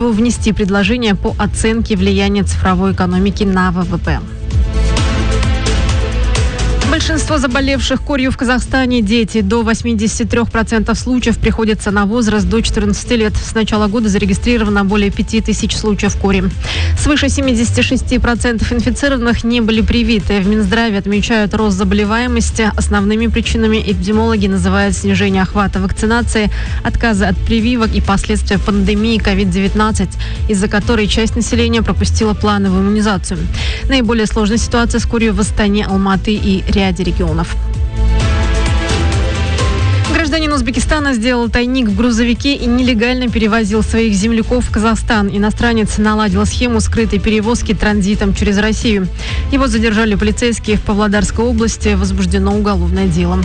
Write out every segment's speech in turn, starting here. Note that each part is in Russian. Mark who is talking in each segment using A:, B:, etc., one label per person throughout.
A: правительству внести предложение по оценке влияния цифровой экономики на ВВП. Большинство заболевших корью в Казахстане – дети. До 83% случаев приходится на возраст до 14 лет. С начала года зарегистрировано более 5000 случаев кори. Свыше 76% инфицированных не были привиты. В Минздраве отмечают рост заболеваемости. Основными причинами эпидемиологи называют снижение охвата вакцинации, отказы от прививок и последствия пандемии COVID-19, из-за которой часть населения пропустила плановую иммунизацию. Наиболее сложная ситуация с корью в Астане, Алматы и ряде регионов. Гражданин Узбекистана сделал тайник в грузовике и нелегально перевозил своих земляков в Казахстан. Иностранец наладил схему скрытой перевозки транзитом через Россию. Его задержали полицейские в Павлодарской области. Возбуждено уголовное дело.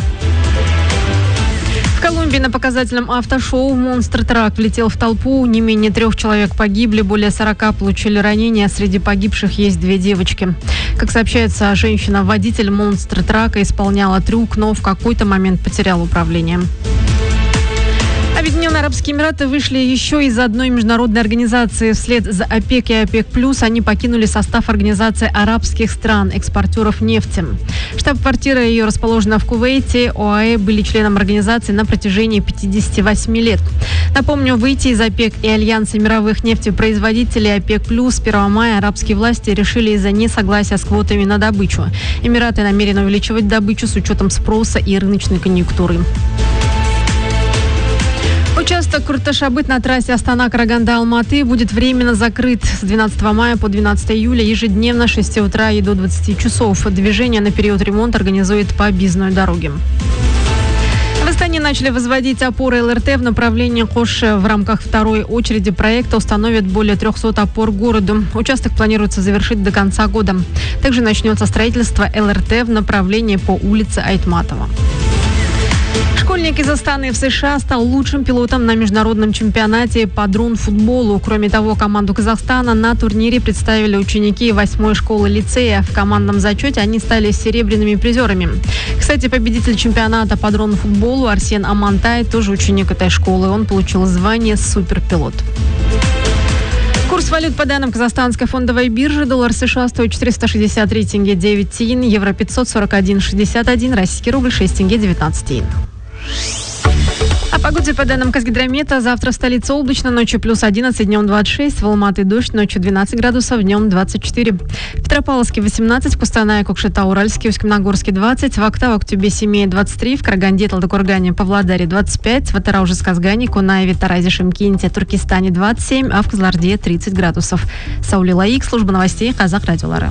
A: В Колумбии на показательном автошоу монстр-трак влетел в толпу. Не менее 3 человек погибли, более 40 получили ранения. Среди погибших есть 2 девочки. Как сообщается, женщина-водитель монстр-трака исполняла трюк, но в какой-то момент потеряла управление. Объединенные Арабские Эмираты вышли еще из одной международной организации. Вслед за ОПЕК и ОПЕК+, они покинули состав организации арабских стран, экспортеров нефти. Штаб-квартира ее расположена в Кувейте. ОАЭ были членом организации на протяжении 58 лет. Напомню, выйти из ОПЕК и Альянса мировых нефтепроизводителей ОПЕК+, с 1 мая арабские власти решили из-за несогласия с квотами на добычу. Эмираты намерены увеличивать добычу с учетом спроса и рыночной конъюнктуры. Участок Курташабыт на трассе Астана-Караганда-Алматы будет временно закрыт с 12 мая по 12 июля ежедневно с 6 утра и до 20 часов. Движение на период ремонта организует по объездной дороге. В Астане начали возводить опоры ЛРТ в направлении Коше. В рамках второй очереди проекта установят более 300 опор городу. Участок планируется завершить до конца года. Также начнется строительство ЛРТ в направлении по улице Айтматова. Школьник из Астаны в США стал лучшим пилотом на международном чемпионате по дрон-футболу. Кроме того, команду Казахстана на турнире представили ученики 8-й школы-лицея. В командном зачете они стали серебряными призерами. Кстати, победитель чемпионата по дрон-футболу Арсен Амантай тоже ученик этой школы. Он получил звание суперпилот. Курс валют по данным Казахстанской фондовой биржи. Доллар США стоит 463 тенге 9 тиын, евро 541,61, российский рубль 6 тенге 19 тиын. О погоде по данным Казгидромета. Завтра в столице облачно, ночью плюс 11, днем 26. В Алматы дождь, ночью 12 градусов, днем 24. В Петропавловске 18, Кустаная, Кокшета, Уральске, Усть-Каменогорске 20, в Актау, Актюбе, Семее 23, в Караганде, Талдыкоргане, Павлодаре 25, в Атырау, Жезказгане, Кунаеве, Таразе, Шымкенте, Туркестане 27, а в Кызылорде 30 градусов. Саули Лаик, служба новостей Казах радиолары.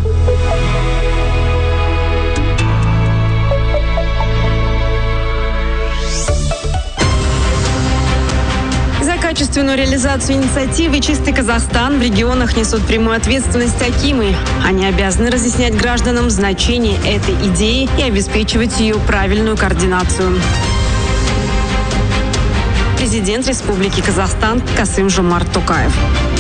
A: Качественную реализацию инициативы «Чистый Казахстан» в регионах несут прямую ответственность акимы. Они обязаны разъяснять гражданам значение этой идеи и обеспечивать ее правильную координацию. Президент Республики Казахстан Касым-Жомарт Токаев.